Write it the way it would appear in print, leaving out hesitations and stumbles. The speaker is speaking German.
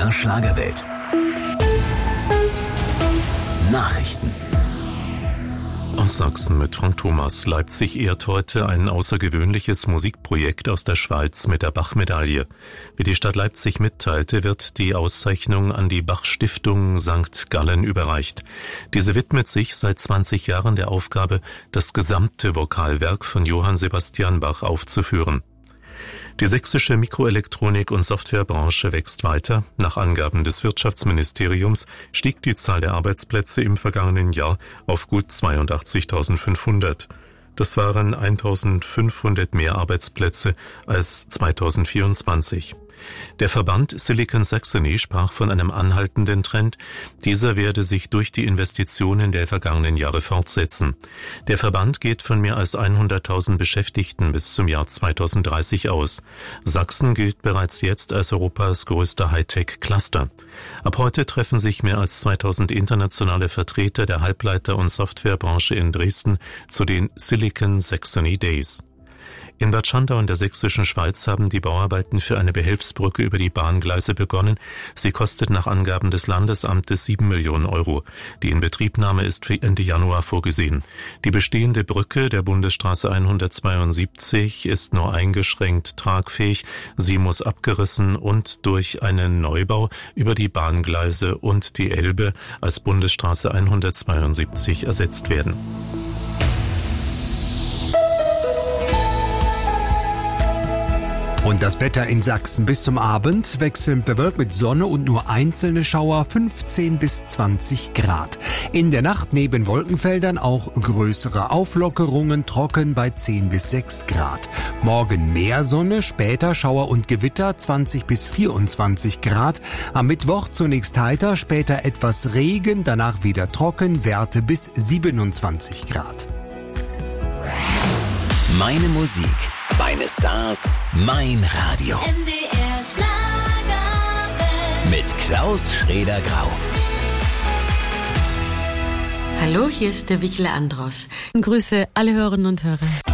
MDR Schlagerwelt. Nachrichten. Aus Sachsen mit Frank Thomas. Leipzig ehrt heute ein außergewöhnliches Musikprojekt aus der Schweiz mit der Bach-Medaille. Wie die Stadt Leipzig mitteilte, wird die Auszeichnung an die Bach-Stiftung St. Gallen überreicht. Diese widmet sich seit 20 Jahren der Aufgabe, das gesamte Vokalwerk von Johann Sebastian Bach aufzuführen. Die sächsische Mikroelektronik- und Softwarebranche wächst weiter. Nach Angaben des Wirtschaftsministeriums stieg die Zahl der Arbeitsplätze im vergangenen Jahr auf gut 82.500. Das waren 1.500 mehr Arbeitsplätze als 2024. Der Verband Silicon Saxony sprach von einem anhaltenden Trend. Dieser werde sich durch die Investitionen der vergangenen Jahre fortsetzen. Der Verband geht von mehr als 100.000 Beschäftigten bis zum Jahr 2030 aus. Sachsen gilt bereits jetzt als Europas größter Hightech-Cluster. Ab heute treffen sich mehr als 2.000 internationale Vertreter der Halbleiter- und Softwarebranche in Dresden zu den Silicon Saxony Days. In Bad Schandau in der sächsischen Schweiz haben die Bauarbeiten für eine Behelfsbrücke über die Bahngleise begonnen. Sie kostet nach Angaben des Landesamtes 7 Millionen Euro. Die Inbetriebnahme ist für Ende Januar vorgesehen. Die bestehende Brücke der Bundesstraße 172 ist nur eingeschränkt tragfähig. Sie muss abgerissen und durch einen Neubau über die Bahngleise und die Elbe als Bundesstraße 172 ersetzt werden. Und das Wetter in Sachsen bis zum Abend wechselnd bewölkt mit Sonne und nur einzelne Schauer 15 bis 20 Grad. In der Nacht neben Wolkenfeldern auch größere Auflockerungen, trocken bei 10 bis 6 Grad. Morgen mehr Sonne, später Schauer und Gewitter 20 bis 24 Grad. Am Mittwoch zunächst heiter, später etwas Regen, danach wieder trocken, Werte bis 27 Grad. Meine Musik, meine Stars, mein Radio. MDR Schlagerwelt. Mit Klaus Schraeder-Grau. Hallo, hier ist der Wickle Andros. Grüße alle Hörerinnen und Hörer.